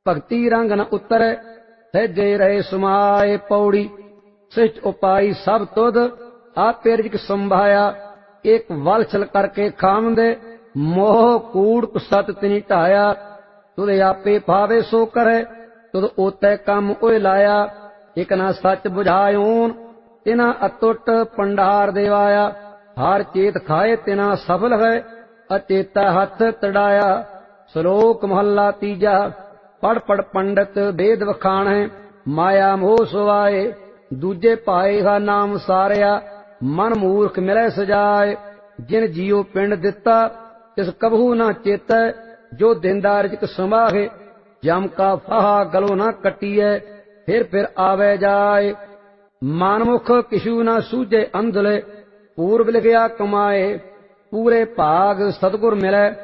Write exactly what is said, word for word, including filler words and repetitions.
भगती रंग न उतरै सहजे रहे समाए पौड़ी। सृष्ट उपाई सब तुद आपे रिजक संभाया। एक वलछल करके खामदे मोह कूड़ सत तिनी ढाया। तुद आपे भावे सो करे तुद ओतै कम ओए लाया। एक ना सच बुझायोन तिना अतुट भंडार देवाया। हार चेत खाए तिना सफल है अचेता हथ तड़ाया। श्लोक महला तीजा। पढ़ पढ़ पंडित वेद वखाणै माया मोह सुवाए। दूजे पाए हा नाम सारिया मन मूर्ख मिलै सजाए। जिन जियो पिंड दिता तिस कबहू ना चेतै। जो दिंदा रिजक संभाहे जम का फाहा गलो ना कटीए। फिर फिर आवे जाए मानमुख किशु ना सूझे अंधले। पूर्व लिखिया कमाए पूरे भाग सतगुर मिलै।